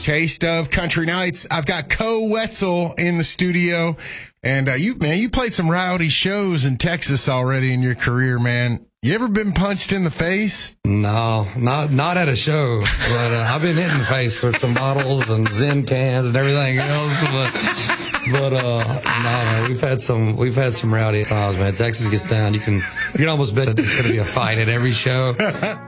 taste of country nights. I've got Co Wetzel in the studio, and you played some rowdy shows in Texas already in your career, man. You ever been punched in the face? No, not at a show, but I've been hit in the face with some bottles and Zen cans and everything else. But no, man, we've had some rowdy times, man. Texas gets down. You can almost bet that there's going to be a fight at every show.